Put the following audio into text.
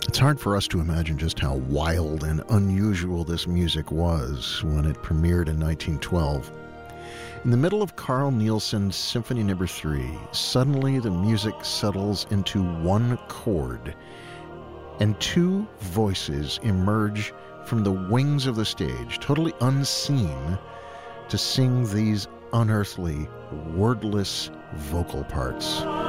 It's hard for us to imagine just how wild and unusual this music was when it premiered in 1912. In the middle of Carl Nielsen's Symphony No. 3, suddenly the music settles into one chord, and two voices emerge from the wings of the stage, totally unseen, to sing these unearthly, wordless vocal parts.